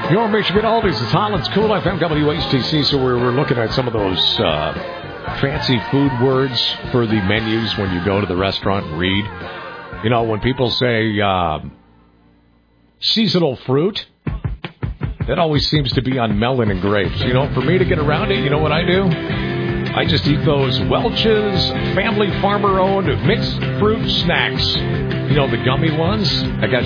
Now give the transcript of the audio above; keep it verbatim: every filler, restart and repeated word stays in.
Your Michigan Oldies. It's Holland's Cool F M W H T C. So we're, we're looking at some of those uh, fancy food words for the menus when you go to the restaurant and read. You know, when people say uh, seasonal fruit, that always seems to be on melon and grapes. You know, for me to get around it, you know what I do? I just eat those Welch's family farmer-owned mixed fruit snacks. You know, the gummy ones? I got